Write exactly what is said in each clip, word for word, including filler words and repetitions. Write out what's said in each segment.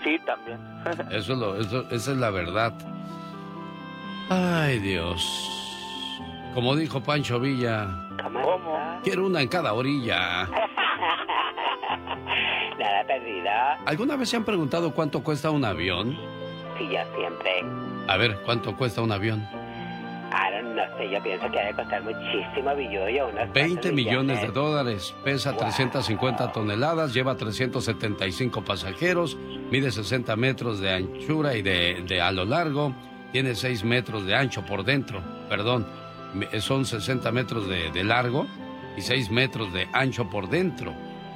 Sí, también. Eso es lo, eso, esa es la verdad. Ay, Dios. Como dijo Pancho Villa. ¿Cómo? Quiero una en cada orilla. Nada perdido. ¿Alguna vez se han preguntado cuánto cuesta un avión? Sí, yo siempre. A ver, ¿cuánto cuesta un avión? Ah, no, no sé, yo pienso que debe costar muchísimo, billullo. Unos veinte millones de millones. dólares, pesa wow. trescientas cincuenta toneladas, lleva trescientos setenta y cinco pasajeros, mide sesenta metros de anchura y de, de a lo largo, tiene seis metros de ancho por dentro, perdón, son sesenta metros de, de largo y seis metros de ancho por dentro.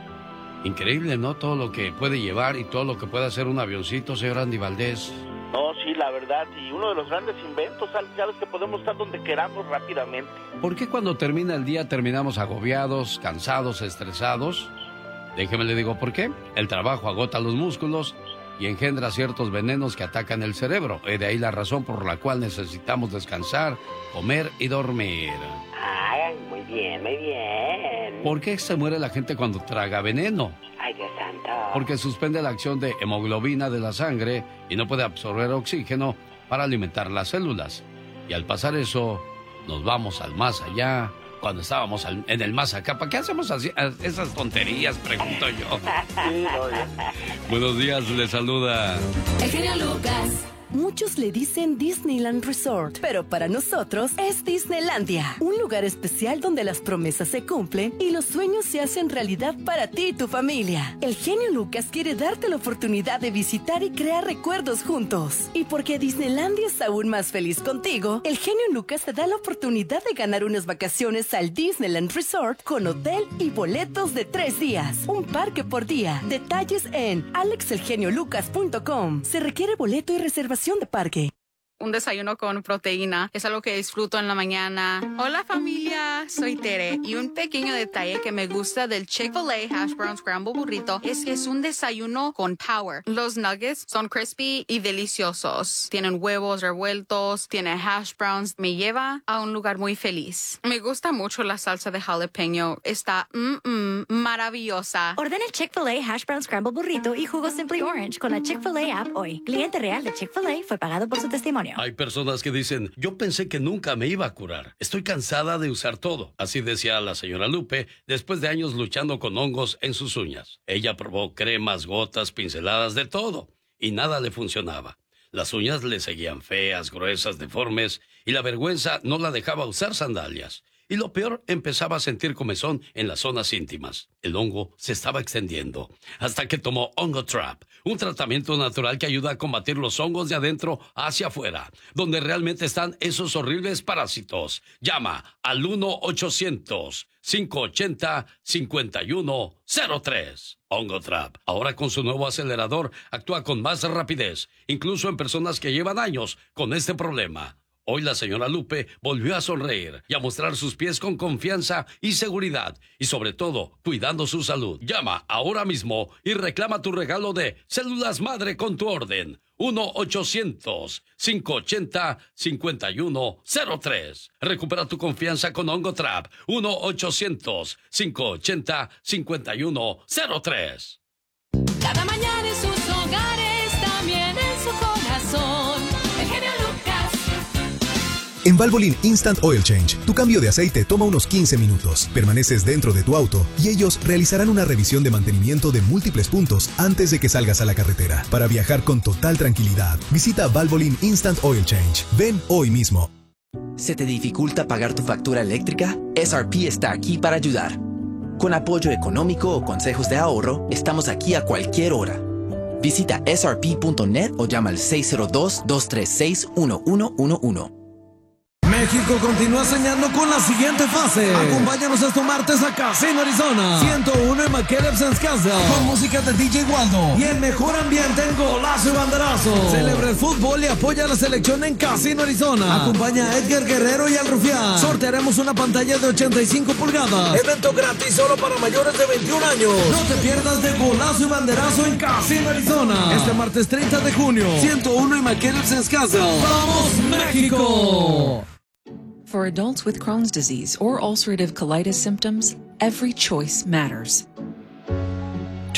Increíble, ¿no? Todo lo que puede llevar y todo lo que puede hacer un avioncito, señor Andy Valdés. No, sí, la verdad, y uno de los grandes inventos, sabes que podemos estar donde queramos rápidamente. ¿Por qué cuando termina el día terminamos agobiados, cansados, estresados? Déjeme le digo por qué. El trabajo agota los músculos y engendra ciertos venenos que atacan el cerebro. Y de ahí la razón por la cual necesitamos descansar, comer y dormir. Ah, muy bien, muy bien. ¿Por qué se muere la gente cuando traga veneno? Ay, Dios santo. Porque suspende la acción de hemoglobina de la sangre y no puede absorber oxígeno para alimentar las células. Y al pasar eso, nos vamos al más allá, cuando estábamos al, en el más acá. ¿Para qué hacemos así, esas tonterías? Pregunto yo. Sí, no, ya. Buenos días, le saluda el genio Lucas. Muchos le dicen Disneyland Resort, pero para nosotros es Disneylandia, un lugar especial donde las promesas se cumplen y los sueños se hacen realidad para ti y tu familia. El genio Lucas quiere darte la oportunidad de visitar y crear recuerdos juntos. Y porque Disneylandia es aún más feliz contigo, el genio Lucas te da la oportunidad de ganar unas vacaciones al Disneyland Resort con hotel y boletos de tres días, un parque por día. Detalles en alex el genio lucas punto com. Se requiere boleto y reservación de parque. Un desayuno con proteína es algo que disfruto en la mañana. Hola familia, soy Tere y un pequeño detalle que me gusta del Chick-fil-A Hash Brown Scramble Burrito es que es un desayuno con power. Los nuggets son crispy y deliciosos. Tienen huevos revueltos, tiene hash browns. Me lleva a un lugar muy feliz. Me gusta mucho la salsa de jalapeño. Está mm, mm, maravillosa. Ordena el Chick-fil-A Hash Brown Scramble Burrito y jugo Simply Orange con la Chick-fil-A app hoy. Cliente real de Chick-fil-A fue pagado por su testimonio. Hay personas que dicen, yo pensé que nunca me iba a curar. Estoy cansada de usar todo. Así decía la señora Lupe después de años luchando con hongos en sus uñas. Ella probó cremas, gotas, pinceladas, de todo. Y nada le funcionaba. Las uñas le seguían feas, gruesas, deformes. Y la vergüenza no la dejaba usar sandalias. Y lo peor, empezaba a sentir comezón en las zonas íntimas. El hongo se estaba extendiendo, hasta que tomó Ongotrap, un tratamiento natural que ayuda a combatir los hongos de adentro hacia afuera, donde realmente están esos horribles parásitos. Llama al uno ochocientos, cinco ochenta, cincuenta y uno cero tres. Ongotrap, ahora con su nuevo acelerador, actúa con más rapidez, incluso en personas que llevan años con este problema. Hoy la señora Lupe volvió a sonreír y a mostrar sus pies con confianza y seguridad, y sobre todo, cuidando su salud. Llama ahora mismo y reclama tu regalo de Células Madre con tu orden. uno ochocientos, cinco ochenta, cincuenta y uno cero tres. Recupera tu confianza con Ongotrap. uno ochocientos, cinco ochenta, cincuenta y uno cero tres. Cada mañana en sus hogares, también en su corazón. El genio Lucas. En Valvoline Instant Oil Change, tu cambio de aceite toma unos quince minutos. Permaneces dentro de tu auto y ellos realizarán una revisión de mantenimiento de múltiples puntos antes de que salgas a la carretera. Para viajar con total tranquilidad, visita Valvoline Instant Oil Change. Ven hoy mismo. ¿Se te dificulta pagar tu factura eléctrica? S R P está aquí para ayudar. Con apoyo económico o consejos de ahorro, estamos aquí a cualquier hora. Visita S R P punto net o llama al seis cero dos, dos tres seis, uno uno uno uno. México continúa soñando con la siguiente fase. Acompáñanos este martes a Casino Arizona ciento uno en McKellips Castle, con música de D J Waldo y el mejor ambiente en golazo y banderazo. Celebra el fútbol y apoya a la selección en Casino Arizona. Acompaña a Edgar Guerrero y al Rufián. Sortearemos una pantalla de ochenta y cinco pulgadas. Evento gratis solo para mayores de veintiún años. No te pierdas de golazo y banderazo en Casino Arizona. Este martes treinta de junio, ciento uno en McKellips Castle. ¡Vamos, México! For adults with Crohn's disease or ulcerative colitis symptoms, every choice matters.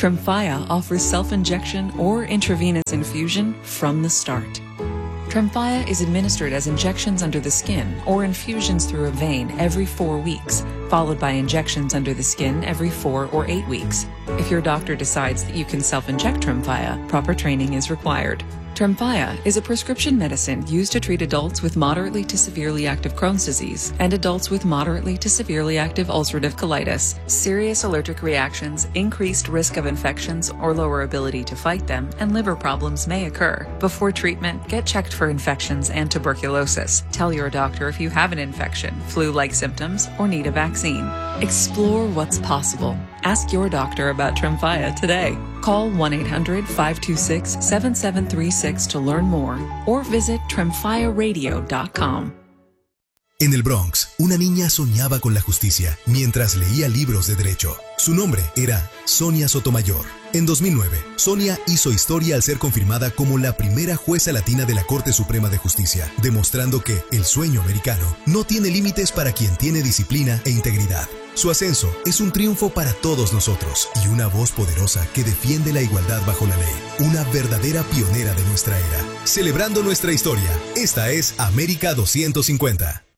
Tremfya offers self-injection or intravenous infusion from the start. Tremfya is administered as injections under the skin or infusions through a vein every four weeks, followed by injections under the skin every four or eight weeks. If your doctor decides that you can self-inject Tremfya, proper training is required. Tremfya is a prescription medicine used to treat adults with moderately to severely active Crohn's disease and adults with moderately to severely active ulcerative colitis. Serious allergic reactions, increased risk of infections or lower ability to fight them, and liver problems may occur. Before treatment, get checked for infections and tuberculosis. Tell your doctor if you have an infection, flu-like symptoms, or need a vaccine. Explore what's possible. Ask your doctor about Tremfya today. Call one eight hundred, five two six, seven seven three six to learn more or visit tremfya radio dot com. En el Bronx, una niña soñaba con la justicia mientras leía libros de derecho. Su nombre era Sonia Sotomayor. En dos mil nueve, Sonia hizo historia al ser confirmada como la primera jueza latina de la Corte Suprema de Justicia, demostrando que el sueño americano no tiene límites para quien tiene disciplina e integridad. Su ascenso es un triunfo para todos nosotros y una voz poderosa que defiende la igualdad bajo la ley. Una verdadera pionera de nuestra era. Celebrando nuestra historia, esta es América doscientos cincuenta.